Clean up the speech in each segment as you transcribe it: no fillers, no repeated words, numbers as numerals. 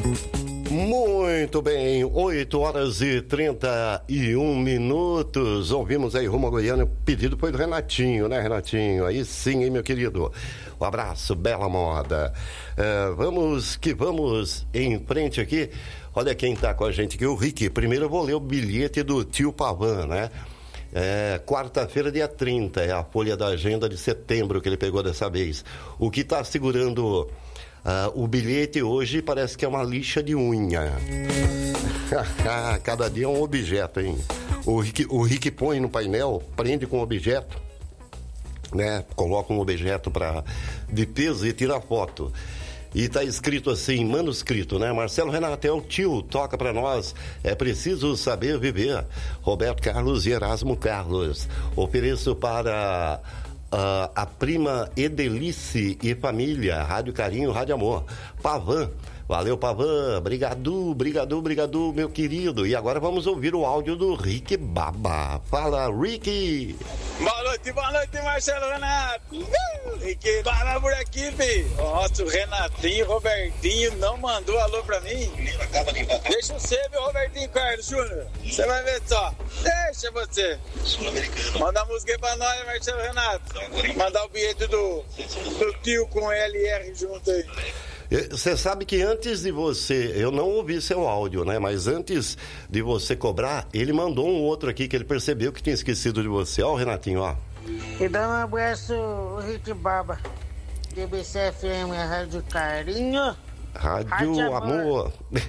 Muito bem, 8h31. Ouvimos aí rumo a Goiânia, o pedido foi do Renatinho, né, Renatinho? Aí sim, hein, meu querido? Um abraço, bela moda. Vamos que vamos em frente aqui. Olha quem tá com a gente aqui, o Rick. Primeiro eu vou ler o bilhete do tio Pavan, né? Quarta-feira, dia 30, é a folha da agenda de setembro que ele pegou dessa vez. O que tá segurando o bilhete hoje parece que é uma lixa de unha. Cada dia é um objeto, hein? O Rick põe no painel, prende com o objeto, né? Coloca um objeto de peso e tira a foto. E tá escrito assim, manuscrito, né? Marcelo Renato é o tio, toca pra nós. É preciso saber viver. Roberto Carlos e Erasmo Carlos. Ofereço para a prima Edelice e família. Rádio Carinho, Rádio Amor. Pavan. Valeu, Pavan. Obrigado, meu querido. E agora vamos ouvir o áudio do Rick Baba. Fala, Rick. Boa noite, Marcelo Renato. Rick Baba por aqui, filho. Nossa, o Renatinho, Robertinho não mandou alô pra mim. Deixa você, meu Robertinho Carlos Júnior. Você vai ver só. Deixa você. Manda a música aí pra nós, Marcelo Renato. Mandar o bilhete do tio com LR junto aí. Você sabe que antes de você, eu não ouvi seu áudio, né? Mas antes de você cobrar, ele mandou um outro aqui que ele percebeu que tinha esquecido de você. Ó, o Renatinho, ó. E dá um abraço, Rick Baba. DBC FM, Rádio Carinho. Rádio Amor.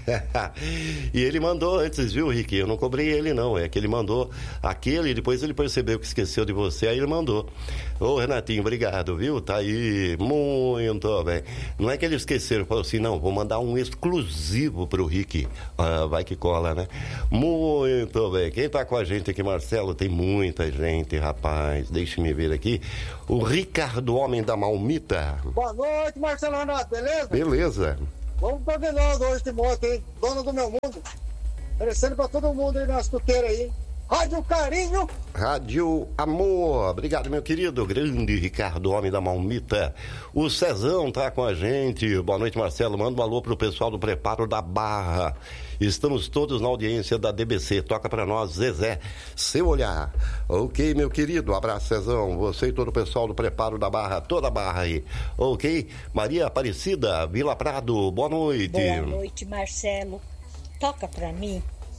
E ele mandou antes, viu, Rick? Eu não cobrei ele, não. É que ele mandou aquele e depois ele percebeu que esqueceu de você, aí ele mandou. Ô, Renatinho, obrigado, viu? Tá aí, muito bem. Não é que ele esqueceu, falou assim, não, vou mandar um exclusivo pro Rick. Vai que cola, né? Muito bem. Quem tá com a gente aqui, Marcelo? Tem muita gente, rapaz. Deixa-me ver aqui. O Ricardo Homem da Malmita. Boa noite, Marcelo Renato, beleza? Beleza. Vamos pra Venado hoje de moto, hein? Dono do meu mundo. Oferecendo pra todo mundo aí na escuteira aí. Rádio Carinho. Rádio Amor. Obrigado, meu querido. Grande Ricardo, Homem da Malmita. O Cezão tá com a gente. Boa noite, Marcelo. Manda um alô pro pessoal do Preparo da Barra. Estamos todos na audiência da DBC. Toca pra nós, Zezé. Seu olhar. Ok, meu querido. Abraço, Cezão. Você e todo o pessoal do Preparo da Barra. Toda a Barra aí. Ok. Maria Aparecida, Vila Prado. Boa noite. Boa noite, Marcelo. Toca pra mim.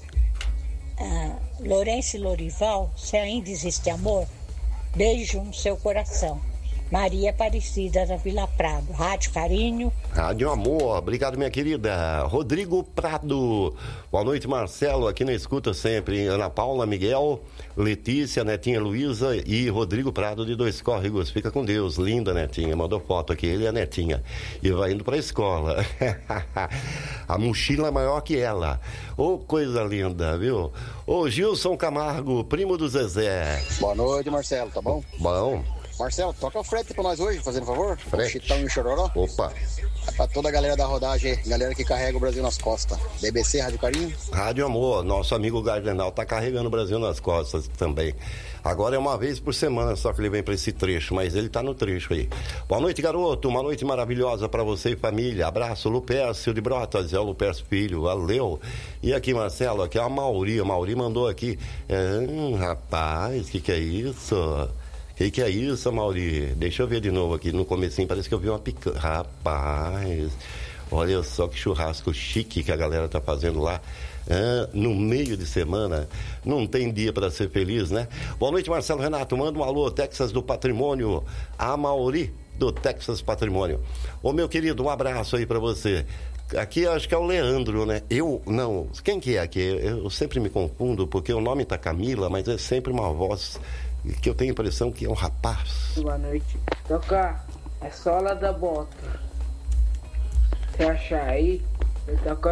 Lourenço e Lorival, se ainda existe amor, beijo no seu coração. Maria Aparecida da Vila Prado, Rádio Carinho. Rádio Amor, obrigado, minha querida. Rodrigo Prado, boa noite, Marcelo, aqui na escuta sempre. Ana Paula, Miguel, Letícia, Netinha Luísa e Rodrigo Prado de Dois Córregos. Fica com Deus, linda Netinha, mandou foto aqui, ele e a Netinha. E vai indo pra escola. A mochila é maior que ela. Ô, coisa linda, viu? Ô, Gilson Camargo, primo do Zezé. Boa noite, Marcelo, tá bom? Bom. Marcelo, toca o frete pra nós hoje, fazendo favor. Frete. Chitão e Chororó. Opa. É pra toda a galera da rodagem, galera que carrega o Brasil nas costas. DBC, Rádio Carinho. Rádio Amor, nosso amigo Gardenal tá carregando o Brasil nas costas também. Agora é uma vez por semana só que ele vem pra esse trecho, mas ele tá no trecho aí. Boa noite, garoto, uma noite maravilhosa pra você e família. Abraço, Lupércio de Brotas, é o Lupércio Filho, valeu. E aqui, Marcelo, aqui é a Mauri mandou aqui. Rapaz, que é isso? Que é isso, Mauri? Deixa eu ver de novo aqui. No comecinho parece que eu vi uma picanha. Rapaz, olha só que churrasco chique que a galera tá fazendo lá. No meio de semana, não tem dia para ser feliz, né? Boa noite, Marcelo Renato. Manda um alô, Texas do Patrimônio. A Mauri do Texas Patrimônio. Ô, meu querido, um abraço aí para você. Aqui acho que é o Leandro, né? Não, quem que é aqui? Eu sempre me confundo porque o nome tá Camila, mas é sempre uma voz que eu tenho a impressão que é um rapaz. Boa noite. Toca a sola da bota. Se achar aí, eu toco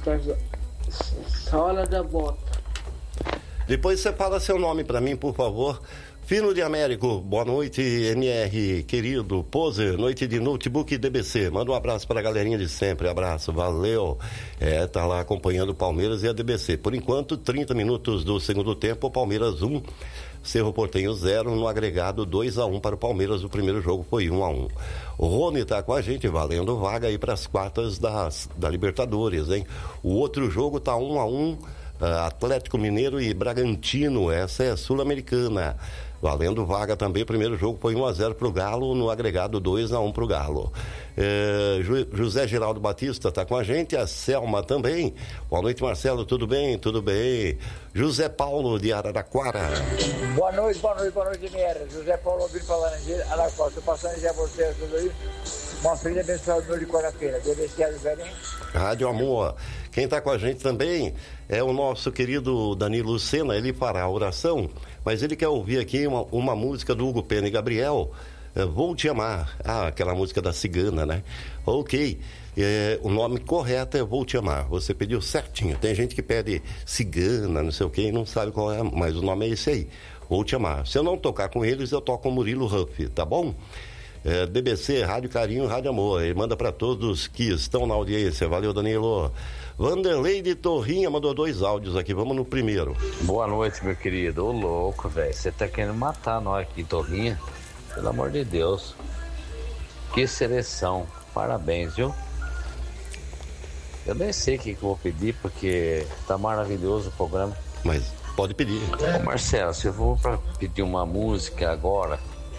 sola da bota. Depois você fala seu nome pra mim, por favor. Fino de Américo, boa noite, MR, querido. Pose, noite de notebook DBC. Manda um abraço pra galerinha de sempre, abraço, valeu. Tá lá acompanhando o Palmeiras e a DBC. Por enquanto, 30 minutos do segundo tempo, o Palmeiras 1, Cerro Porteño 0, no agregado 2-1 para o Palmeiras. O primeiro jogo foi 1-1. O Rony está com a gente, valendo vaga aí para as quartas da Libertadores, hein? O outro jogo está 1-1, Atlético Mineiro e Bragantino, essa é a Sul-Americana. Valendo vaga também, o primeiro jogo foi 1-0 para o Galo, no agregado 2-1 para o Galo. José Geraldo Batista está com a gente, a Selma também. Boa noite, Marcelo, tudo bem? Tudo bem. José Paulo de Araraquara. Boa noite, Miera. José Paulo ouvindo falando de Araraquara. Estou passando já você tudo aí. Uma feliz abençoada de quarta-feira. Deliciado, velho. Rádio Amor. Quem está com a gente também é o nosso querido Danilo Lucena. Ele fará a oração, mas ele quer ouvir aqui uma música do Hugo Pena e Gabriel. Vou Te Amar. Aquela música da cigana, né? Ok. O nome correto é Vou Te Amar. Você pediu certinho. Tem gente que pede cigana, não sei o que, e não sabe qual é, mas o nome é esse aí. Vou Te Amar. Se eu não tocar com eles, eu toco com o Murilo Huff, tá bom? BBC, Rádio Carinho, Rádio Amor. Ele manda para todos que estão na audiência. Valeu, Danilo. Vanderlei de Torrinha mandou 2 áudios aqui. Vamos no primeiro. Boa noite, meu querido. Ô louco, velho. Você tá querendo matar nós aqui, Torrinha? Pelo amor de Deus. Que seleção. Parabéns, viu? Eu nem sei o que eu vou pedir, porque tá maravilhoso o programa. Mas pode pedir. Ô, Marcelo, se eu for pra pedir uma música agora,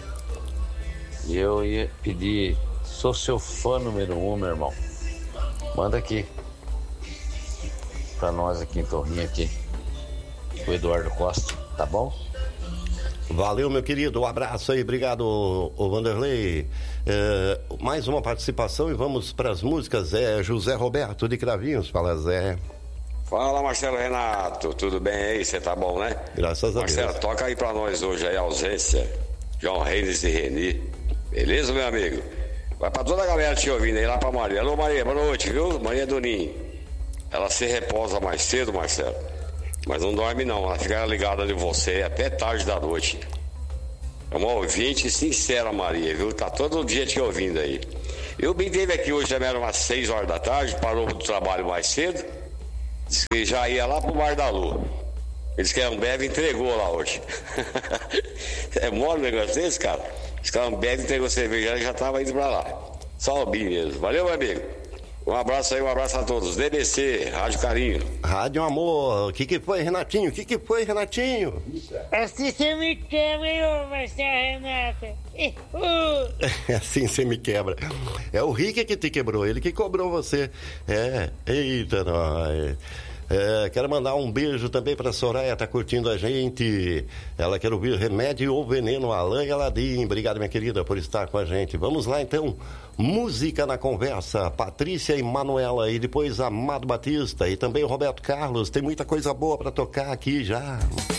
eu ia pedir Sou Seu Fã número 1, meu irmão. Manda aqui pra nós aqui em Torrinha aqui, o Eduardo Costa, tá bom? Valeu, meu querido, um abraço aí, obrigado, o Vanderlei. Mais uma participação e vamos para as músicas. José Roberto de Cravinhos, fala Zé. Fala, Marcelo Renato, tudo bem aí? Você tá bom, né? Graças a Deus. Marcelo, toca aí pra nós hoje aí a ausência, João Reis e Reni, beleza, meu amigo? Vai pra toda a galera te ouvindo aí, lá pra Maria. Alô, Maria, boa noite, viu? Maria Doninho. Ela se reposa mais cedo, Marcelo, mas não dorme não, ela fica ligada de você até tarde da noite. É uma ouvinte sincera, Maria, viu? Tá todo dia te ouvindo aí. Eu bem teve aqui hoje, também era umas 6 horas da tarde, parou do trabalho mais cedo, disse que já ia lá pro Bar da Lua. Eles que a Ambev entregou lá hoje. É mole o negócio desse, cara? Diz que a Ambev entregou cerveja e já tava indo pra lá. Só o Bim mesmo. Valeu, meu amigo. Um abraço aí, um abraço a todos. DBC, Rádio Carinho. Rádio Amor. O que foi, Renatinho? O que foi, Renatinho? Assim você me quebra, hein, Marcelo Renato? Assim você me quebra. É o Rick que te quebrou, ele que cobrou você. Eita, nós. Quero mandar um beijo também pra Soraya, tá curtindo a gente. Ela quer ouvir Remédio ou Veneno, Alain e Aladim. Obrigado, minha querida, por estar com a gente. Vamos lá, então. Música na conversa. Patrícia e Manuela, e depois Amado Batista e também o Roberto Carlos. Tem muita coisa boa pra tocar aqui já.